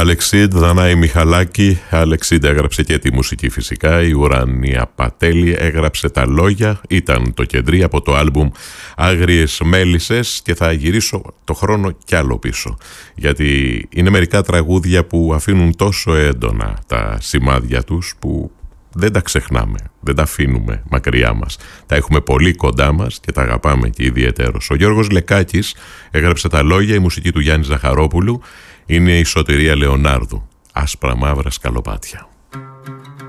Αλεξίδ, Δανάη Μιχαλάκη. Αλεξίδ έγραψε και τη μουσική φυσικά. Η Ουρανία Πατέλη έγραψε τα λόγια. Ήταν το κεντρί από το άλμπουμ Άγριες Μέλισσες. Και θα γυρίσω το χρόνο κι άλλο πίσω, γιατί είναι μερικά τραγούδια που αφήνουν τόσο έντονα τα σημάδια τους που δεν τα ξεχνάμε, δεν τα αφήνουμε μακριά μας. Τα έχουμε πολύ κοντά μας και τα αγαπάμε και ιδιαιτέρως. Ο Γιώργος Λεκάκης έγραψε τα λόγια, η μουσική του Γιάννη Ζαχαρόπουλου. Είναι η Σωτηρία Λεωνάρδου, Άσπρα μαύρα σκαλοπάτια.